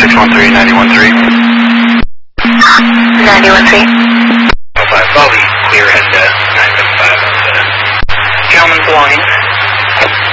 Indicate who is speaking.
Speaker 1: 613, 913.
Speaker 2: 913.
Speaker 1: 5 Bobby, clear head 975 on the gentleman's belongings.